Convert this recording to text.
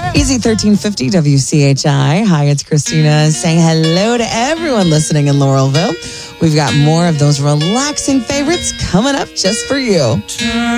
Easy 1350 WCHI. Hi, it's Christina saying hello to everyone listening in Laurelville. We've got more of those relaxing favorites coming up just for you.